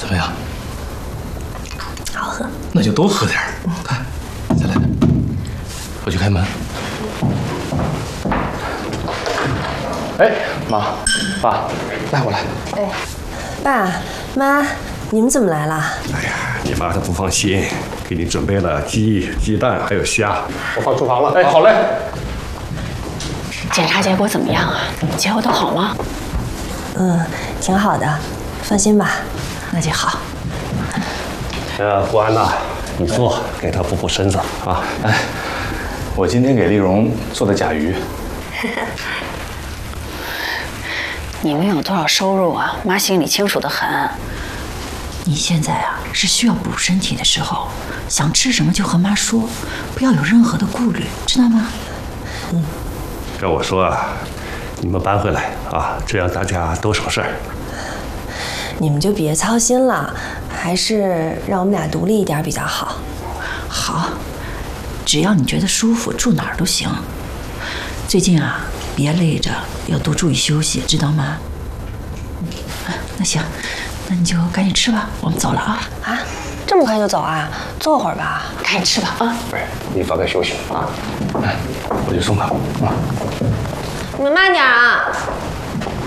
怎么样？ 好喝。 那就多喝点儿。看，再来点。我去开门。哎，妈，爸，来，我来。 哎，爸妈，你们怎么来了？ 哎呀，你妈她不放心，给你准备了鸡、鸡蛋还有虾，我放厨房了。 哎，好嘞。 检查结果怎么样啊？结果都好吗？ 挺好的，放心吧。 那就好。 不安呐，你坐，给她补补身子啊。 哎，我今天给丽蓉做的甲鱼。 你们有多少收入啊？妈心里清楚得很。 你现在啊是需要补身体的时候，想吃什么就和妈说，不要有任何的顾虑，知道吗？ 要我说啊，你们搬回来啊，这样大家都省事儿。 你们就别操心了，还是让我们俩独立一点比较好。 好，只要你觉得舒服，住哪儿都行。最近啊，别累着，要多注意休息，知道吗？那行，那你就赶紧吃吧，我们走了啊。 啊，这么快就走啊？坐会儿吧。 赶紧吃吧啊！ 不是，你早点休息啊。 哎，我去送他啊。 你们慢点啊！